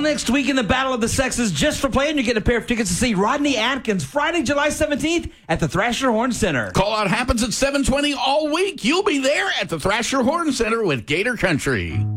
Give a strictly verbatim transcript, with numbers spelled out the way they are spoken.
next week in the Battle of the Sexes. Just for playing, you get a pair of tickets to see Rodney Atkins Friday, July seventeenth at the Thrasher Horn Center. Call out happens at seven twenty all week. You'll be there at the Thrasher Horn Center with Gator Country.